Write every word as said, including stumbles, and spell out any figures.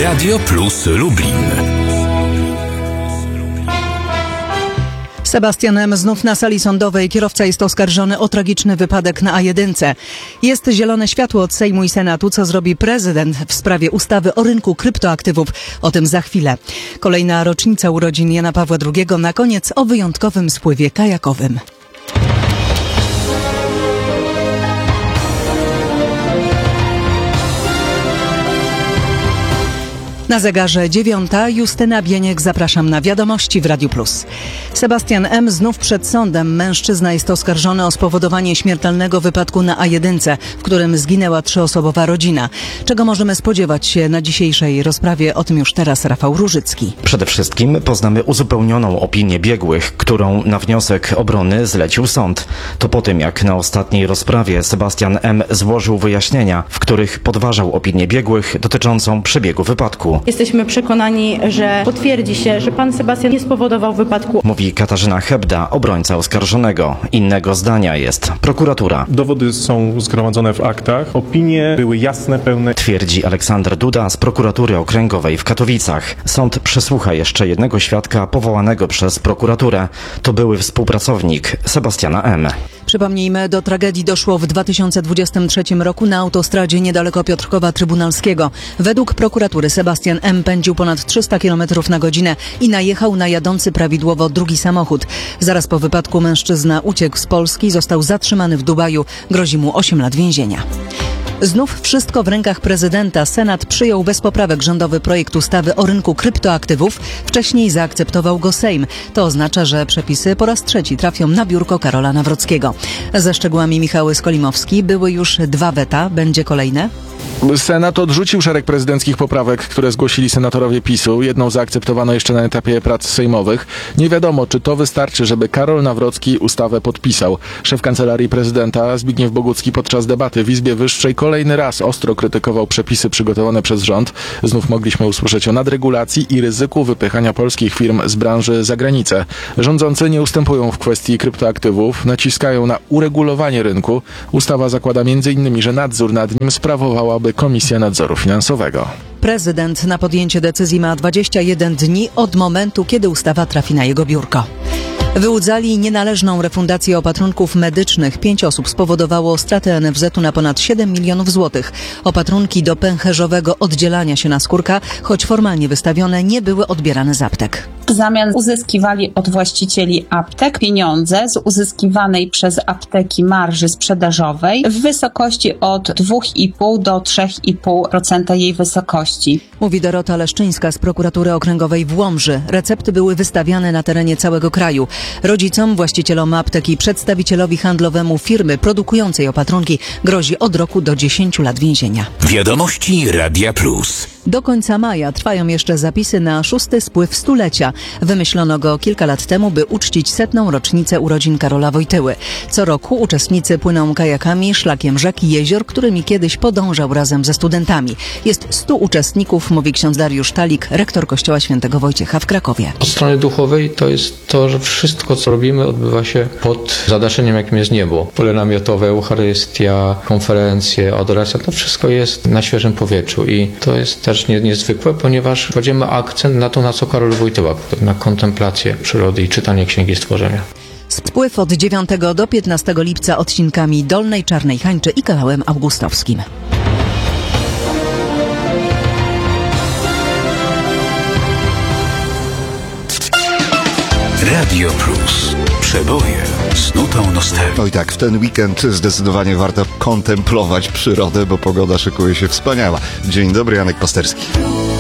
Radio Plus Lublin. Sebastian M. znów na sali sądowej. Kierowca jest oskarżony o tragiczny wypadek na A jeden. Jest zielone światło od Sejmu i Senatu, co zrobi prezydent w sprawie ustawy o rynku kryptoaktywów. O tym za chwilę. Kolejna rocznica urodzin Jana Pawła drugiego. Na koniec o wyjątkowym spływie kajakowym. Na zegarze dziewiąta. Justyna Bieniek, zapraszam na wiadomości w Radiu Plus. Sebastian M. znów przed sądem. Mężczyzna jest oskarżony o spowodowanie śmiertelnego wypadku na A jeden, w którym zginęła trzyosobowa rodzina. Czego możemy spodziewać się na dzisiejszej rozprawie? O tym już teraz Rafał Różycki. Przede wszystkim poznamy uzupełnioną opinię biegłych, którą na wniosek obrony zlecił sąd. To po tym, jak na ostatniej rozprawie Sebastian M. złożył wyjaśnienia, w których podważał opinię biegłych dotyczącą przebiegu wypadku. Jesteśmy przekonani, że potwierdzi się, że pan Sebastian nie spowodował wypadku. Mówi Katarzyna Hebda, obrońca oskarżonego. Innego zdania jest prokuratura. Dowody są zgromadzone w aktach. Opinie były jasne, pełne. Twierdzi Aleksander Duda z prokuratury okręgowej w Katowicach. Sąd przesłucha jeszcze jednego świadka powołanego przez prokuraturę. To były współpracownik Sebastiana M. Przypomnijmy, do tragedii doszło w dwa tysiące dwudziestym trzecim roku na autostradzie niedaleko Piotrkowa Trybunalskiego. Według prokuratury Sebastian M. pędził ponad trzysta kilometrów na godzinę i najechał na jadący prawidłowo drugi samochód. Zaraz po wypadku mężczyzna uciekł z Polski, został zatrzymany w Dubaju. Grozi mu osiem lat więzienia. Znów wszystko w rękach prezydenta. Senat przyjął bez poprawek rządowy projekt ustawy o rynku kryptoaktywów. Wcześniej zaakceptował go Sejm. To oznacza, że przepisy po raz trzeci trafią na biurko Karola Nawrockiego. Ze szczegółami Michał Skolimowski. Były już dwa weta. Będzie kolejne? Senat odrzucił szereg prezydenckich poprawek, które zgłosili senatorowie PiSu. Jedną zaakceptowano jeszcze na etapie prac sejmowych. Nie wiadomo, czy to wystarczy, żeby Karol Nawrocki ustawę podpisał. Szef Kancelarii Prezydenta Zbigniew Bogucki podczas debaty w Izbie Wyższej kolejny raz ostro krytykował przepisy przygotowane przez rząd. Znów mogliśmy usłyszeć o nadregulacji i ryzyku wypychania polskich firm z branży za granicę. Rządzący nie ustępują w kwestii kryptoaktywów, naciskają na uregulowanie rynku. Ustawa zakłada między innymi, że nadzór nad nim sprawowałaby Komisja Nadzoru Finansowego. Prezydent na podjęcie decyzji ma dwadzieścia jeden dni od momentu, kiedy ustawa trafi na jego biurko. Wyłudzali nienależną refundację opatrunków medycznych. Pięć osób spowodowało stratę N F Z u na ponad siedem milionów złotych. Opatrunki do pęcherzowego oddzielania się naskórka, choć formalnie wystawione, nie były odbierane z aptek. W zamian uzyskiwali od właścicieli aptek pieniądze z uzyskiwanej przez apteki marży sprzedażowej w wysokości od dwa i pół do trzy i pół procent jej wysokości. Mówi Dorota Leszczyńska z prokuratury okręgowej w Łomży. Recepty były wystawiane na terenie całego kraju. Rodzicom, właścicielom aptek i przedstawicielowi handlowemu firmy produkującej opatrunki grozi od roku do dziesięciu lat więzienia. Wiadomości Radia Plus. Do końca maja trwają jeszcze zapisy na szósty spływ stulecia. Wymyślono go kilka lat temu, by uczcić setną rocznicę urodzin Karola Wojtyły. Co roku uczestnicy płyną kajakami szlakiem rzek i jezior, którymi kiedyś podążał razem ze studentami. Jest stu uczestników, mówi ksiądz Dariusz Talik, rektor kościoła świętego Wojciecha w Krakowie. Od strony duchowej to jest to, że wszystko, co robimy, odbywa się pod zadaszeniem, jakim jest niebo. Pole namiotowe, Eucharystia, konferencje, adoracja, to wszystko jest na świeżym powietrzu i to jest też nie, niezwykłe, ponieważ kładziemy akcent na to, na co Karol Wojtyła, na kontemplację przyrody i czytanie Księgi Stworzenia. Spływ od dziewiątego do piętnastego lipca odcinkami Dolnej Czarnej Hańczy i kanałem augustowskim. Radio Plus. Przeboje z nutą nostalgii. Oj tak, w ten weekend zdecydowanie warto kontemplować przyrodę, bo pogoda szykuje się wspaniała. Dzień dobry, Janek Pasterski.